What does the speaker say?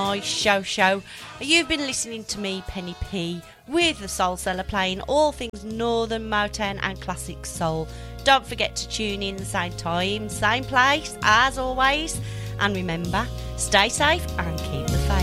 my show. You've been listening to me, Penny P, with the Soul Cellar, playing all things Northern Motown and classic soul. Don't forget to tune in the same time, same place, as always. And remember, stay safe and keep